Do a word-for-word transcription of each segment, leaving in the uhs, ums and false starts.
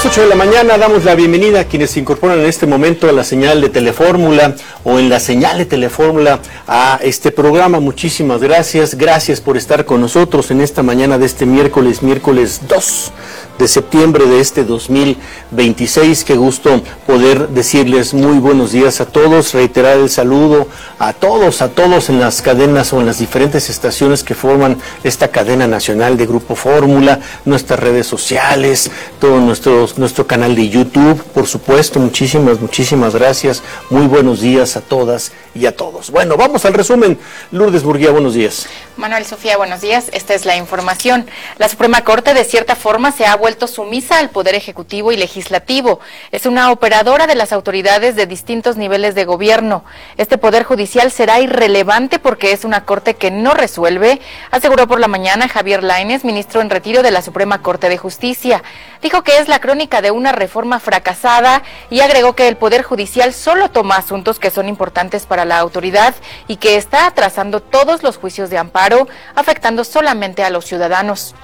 las ocho de la mañana damos la bienvenida a quienes se incorporan en este momento a la señal de Telefórmula o en la señal de Telefórmula a este programa. Muchísimas gracias, gracias por estar con nosotros en esta mañana de este miércoles, miércoles dos de septiembre de este dos mil veintiséis. Qué gusto poder decirles muy buenos días a todos, reiterar el saludo a todos, a todos en las cadenas o en las diferentes estaciones que forman esta cadena nacional de Grupo Fórmula, nuestras redes sociales, todo nuestro, nuestro canal de YouTube, por supuesto. Muchísimas, muchísimas gracias. Muy buenos días a todas y a todos. Bueno, vamos al resumen. Lourdes Murguía, buenos días. Manuel Sofía, buenos días. Esta es la información. La Suprema Corte, de cierta forma, se ha vuelto sumisa al Poder Ejecutivo y Legislativo. Es una operadora de las autoridades de distintos niveles de gobierno. Este Poder Judicial será irrelevante porque es una Corte que no resuelve, aseguró por la mañana Javier Lainez, ministro en retiro de la Suprema Corte de Justicia. Dijo que es la crónica de una reforma fracasada y agregó que el Poder Judicial solo toma asuntos que son importantes para la autoridad y que está atrasando todos los juicios de amparo, afectando solamente a los ciudadanos.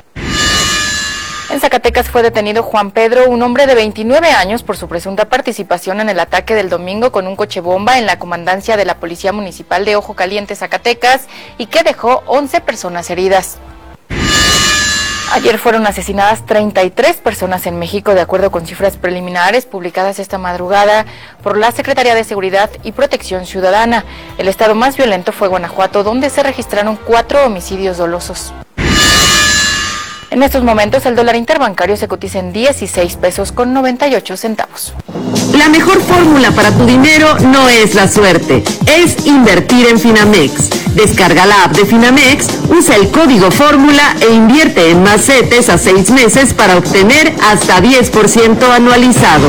En Zacatecas fue detenido Juan Pedro, un hombre de veintinueve años, por su presunta participación en el ataque del domingo con un coche bomba en la comandancia de la Policía Municipal de Ojo Caliente, Zacatecas, y que dejó once personas heridas. Ayer fueron asesinadas treinta y tres personas en México, de acuerdo con cifras preliminares publicadas esta madrugada por la Secretaría de Seguridad y Protección Ciudadana. El estado más violento fue Guanajuato, donde se registraron cuatro homicidios dolosos. En estos momentos el dólar interbancario se cotiza en dieciséis pesos con noventa y ocho centavos. La mejor fórmula para tu dinero no es la suerte, es invertir en Finamex. Descarga la app de Finamex, usa el código fórmula e invierte en más CETES a seis meses para obtener hasta diez por ciento anualizado.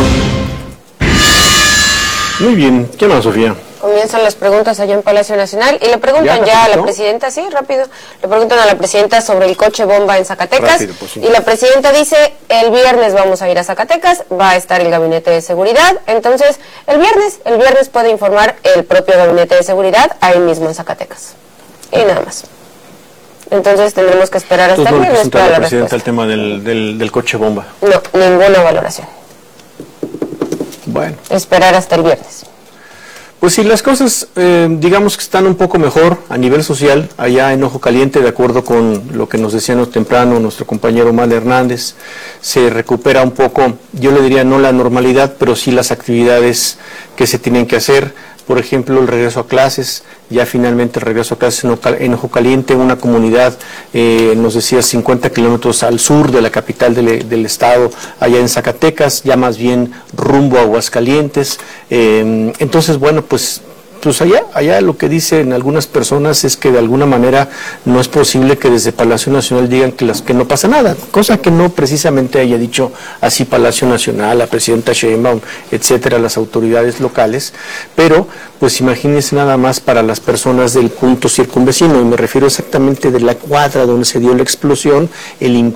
Muy bien, ¿qué más, Sofía? Comienzan las preguntas allá en Palacio Nacional y le preguntan ya, ya a la presidenta, sí, rápido, le preguntan a la presidenta sobre el coche bomba en Zacatecas. Rápido, pues, sí. Y la presidenta dice, el viernes vamos a ir a Zacatecas, va a estar el Gabinete de Seguridad, entonces el viernes, el viernes puede informar el propio Gabinete de Seguridad ahí mismo en Zacatecas. Y nada más. Entonces tendremos que esperar hasta el viernes para la respuesta. El tema del, del, del coche bomba. No, ninguna valoración. Bueno. Esperar hasta el viernes. Pues sí, las cosas, eh, digamos que están un poco mejor a nivel social, allá en Ojo Caliente, de acuerdo con lo que nos decía temprano nuestro compañero Mal Hernández, se recupera un poco, yo le diría no la normalidad, pero sí las actividades que se tienen que hacer. Por ejemplo, el regreso a clases, ya finalmente el regreso a clases en Ojo Caliente, una comunidad, eh, nos decía, cincuenta kilómetros al sur de la capital del, del estado, allá en Zacatecas, ya más bien rumbo a Aguascalientes. Eh, entonces, bueno, pues... Pues allá, allá lo que dicen algunas personas es que de alguna manera no es posible que desde Palacio Nacional digan que las que no pasa nada, cosa que no precisamente haya dicho así Palacio Nacional, la presidenta Sheinbaum, etcétera, las autoridades locales, pero pues imagínense nada más para las personas del punto circunvecino, y me refiero exactamente de la cuadra donde se dio la explosión, el